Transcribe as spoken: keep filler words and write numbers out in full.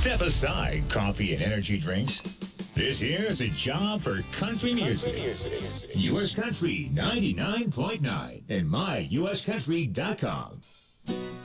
Step aside coffee and energy drinks. This here is a job for country music. U S Country ninety-nine point nine and my U S country dot com.